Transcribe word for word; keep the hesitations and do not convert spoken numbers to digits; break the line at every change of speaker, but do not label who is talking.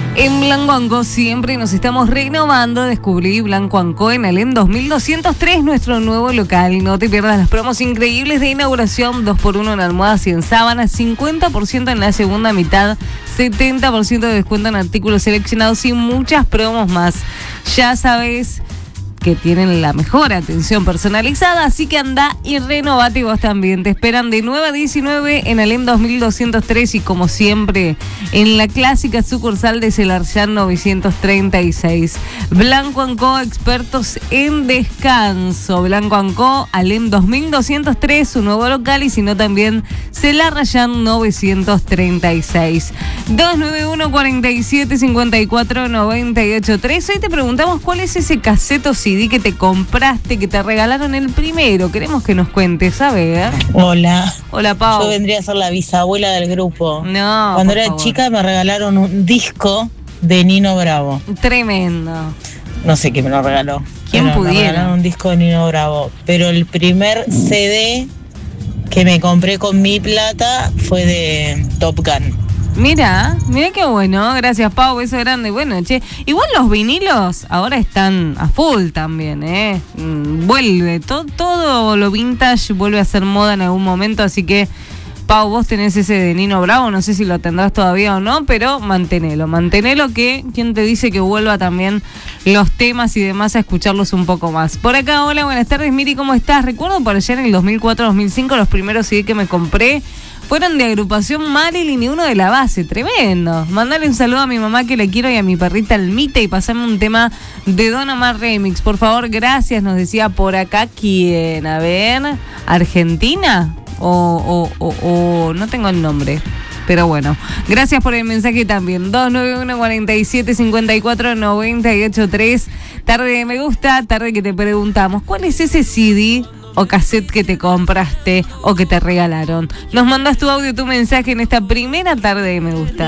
En Blanco and Co siempre nos estamos renovando. Descubrí Blanco and Co en Alem dos mil doscientos tres, nuestro nuevo local. No te pierdas las promos increíbles de inauguración, dos por uno en almohadas y en sábanas, cincuenta por ciento en la segunda mitad, setenta por ciento de descuento en artículos seleccionados y muchas promos más. Ya sabes que tienen la mejor atención personalizada, así que anda y renovate vos también. Te esperan de nueve a diecinueve en Alem dos mil doscientos tres y como siempre en la clásica sucursal de Celarayán novecientos treinta y seis. Blanco and Co, expertos en descanso. Blanco and Co, Alem dos mil doscientos tres, su nuevo local, y si no también Celarayán novecientos treinta y seis. dos nueve uno, cuarenta y siete, cincuenta y cuatro, noventa y ocho tres. Hoy te preguntamos cuál es ese caseto C D que te compraste, que te regalaron el primero. Queremos que nos cuentes, a ver.
Hola.
Hola, Pau.
Yo vendría a ser la bisabuela del grupo.
No,
Cuando era
favor.
chica me regalaron un disco de Nino Bravo.
Tremendo.
No sé quién me lo regaló.
¿Quién
pero
pudiera?
Me regalaron un disco de Nino Bravo. Pero el primer C D que me compré con mi plata fue de Top Gun.
Mira, mira qué bueno, gracias Pau, beso grande. Bueno, che, igual los vinilos ahora están a full también, ¿eh? Mm, vuelve, todo, todo lo vintage vuelve a ser moda en algún momento, así que Pau, vos tenés ese de Nino Bravo, no sé si lo tendrás todavía o no, pero mantenelo, mantenelo que, ¿quién te dice que vuelva también los temas y demás a escucharlos un poco más? Por acá, hola, buenas tardes, Miri, ¿cómo estás? Recuerdo por allá en el dos mil cuatro dos mil cinco los primeros C D que me compré fueron de agrupación Marilyn y uno de la base, tremendo. Mandale un saludo a mi mamá que la quiero y a mi perrita Almita y pasame un tema de Don Omar Remix, por favor, gracias, nos decía por acá quién, a ver, ¿Argentina? O, o, o, o no tengo el nombre, pero bueno, gracias por el mensaje también. Dos nueve uno, cuarenta y siete, cincuenta y cuatro, noventa y ocho tres. Tarde de me gusta, tarde que te preguntamos ¿cuál es ese C D o cassette que te compraste o que te regalaron? Nos mandas tu audio, tu mensaje en esta primera tarde de me gusta.